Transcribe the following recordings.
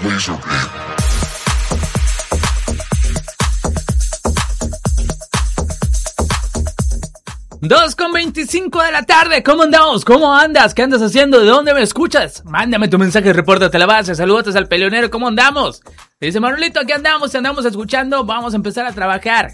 2:25 de la tarde, ¿cómo andamos? ¿Cómo andas? ¿Qué andas haciendo? ¿De dónde me escuchas? Mándame tu mensaje, repórtate a la base, saludos al peleonero, ¿cómo andamos? Dice Manuelito, aquí andamos, te andamos escuchando, vamos a empezar a trabajar.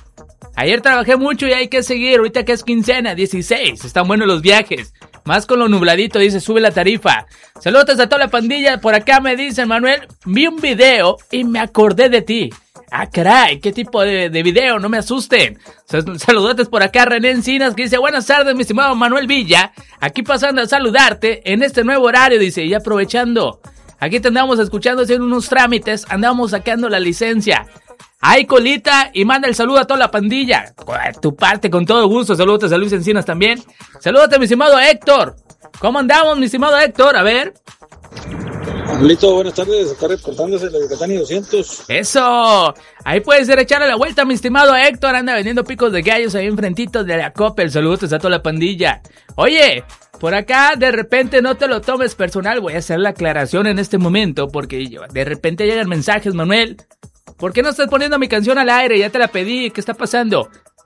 Ayer trabajé mucho y hay que seguir, ahorita que es quincena, 16, están buenos los viajes. Más con lo nubladito, dice, sube la tarifa. Saludos a toda la pandilla, por acá me dicen, Manuel, vi un video y me acordé de ti. Ah, caray, ¿qué tipo de video? No me asusten. Saludotes por acá, René Encinas, que dice, buenas tardes, mi estimado Manuel Villa. Aquí pasando a saludarte en este nuevo horario, dice, y aprovechando. Aquí te andamos escuchando, haciendo unos trámites, andamos sacando la licencia. Ay, colita, y manda el saludo a toda la pandilla. Tu parte, con todo gusto, saludos a Luis Encinas también. Saludos a mi estimado Héctor. ¿Cómo andamos, mi estimado Héctor? A ver. Manuelito, buenas tardes, acá reportándose la Yucatán y 200. ¡Eso! Ahí puedes ir a echarle la vuelta, mi estimado Héctor. Anda vendiendo picos de gallos ahí enfrentito de la Coppel. Saludos a toda la pandilla. Oye, por acá de repente no te lo tomes personal. Voy a hacer la aclaración en este momento porque de repente llegan mensajes, Manuel. ¿Por qué no estás poniendo mi canción al aire? Ya te la pedí, ¿qué está pasando?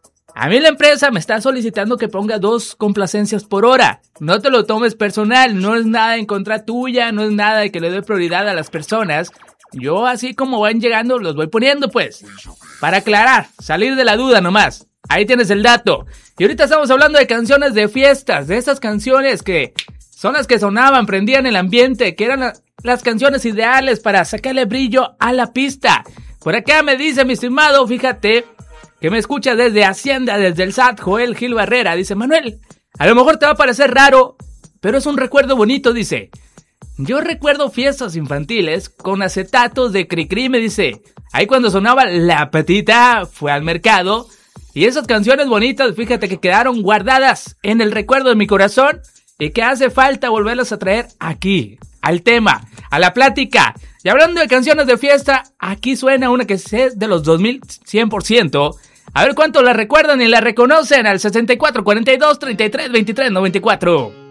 A mí la empresa me está solicitando que ponga 2 complacencias por hora. No te lo tomes personal, no es nada en contra tuya, no es nada de que le doy prioridad a las personas. Yo así como van llegando los voy poniendo pues. Para aclarar, salir de la duda nomás. Ahí tienes el dato. Y ahorita estamos hablando de canciones de fiestas, de esas canciones que son las que sonaban, prendían el ambiente, que eran las canciones ideales para sacarle brillo a la pista. Por acá me dice mi estimado, fíjate, que me escucha desde Hacienda, desde el SAT, Joel Gil Barrera. Dice, Manuel, a lo mejor te va a parecer raro, pero es un recuerdo bonito, dice. Yo recuerdo fiestas infantiles con acetatos de Cricri, me dice. Ahí cuando sonaba La Patita, fue al mercado. Y esas canciones bonitas, fíjate que quedaron guardadas en el recuerdo de mi corazón y que hace falta volverlas a traer aquí, al tema, a la plática. Y hablando de canciones de fiesta, aquí suena una que es de los 2000, 100%. A ver cuántos la recuerdan y la reconocen al 64 42 33 23 94.